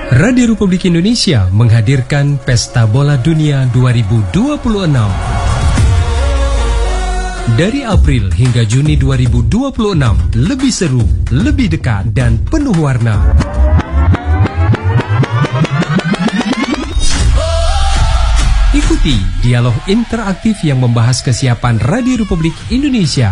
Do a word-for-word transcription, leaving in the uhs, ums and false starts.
Radio Republik Indonesia menghadirkan Pesta Bola Dunia dua ribu dua puluh enam. Dari April hingga Juni dua ribu dua puluh enam, lebih seru, lebih dekat, dan penuh warna. Ikuti dialog interaktif yang membahas kesiapan Radio Republik Indonesia